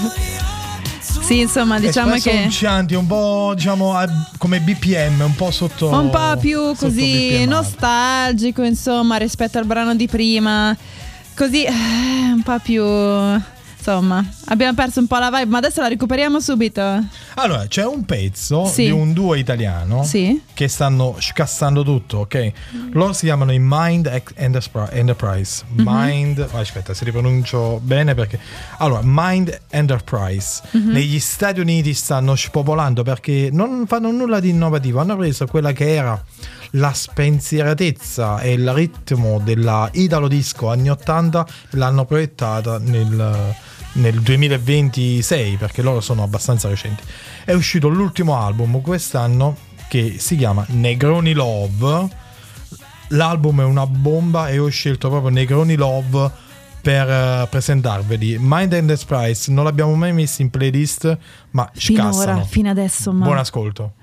Sì, insomma, diciamo che Cianti un po', diciamo, come BPM, un po' sotto, un po' più così BPM. nostalgico, insomma, rispetto al brano di prima. Così un po' più, insomma, abbiamo perso un po' la vibe, ma adesso la recuperiamo subito. Allora, c'è un pezzo Sì. di un duo italiano Sì. che stanno scassando tutto, ok? Loro si chiamano i Mind Enterprise. Mind, aspetta, se ripronuncio bene perché allora, Mind Enterprise negli Stati Uniti stanno spopolando perché non fanno nulla di innovativo, hanno preso quella che era la spensieratezza e il ritmo della Italo Disco anni 80 e l'hanno proiettata nel 2026, perché loro sono abbastanza recenti. È uscito l'ultimo album quest'anno che si chiama Negroni Love. L'album è una bomba e ho scelto proprio Negroni Love per presentarveli. Mind Enterprise non l'abbiamo mai messo in playlist, ma scassano. Finora, fino adesso, ma Buon ascolto.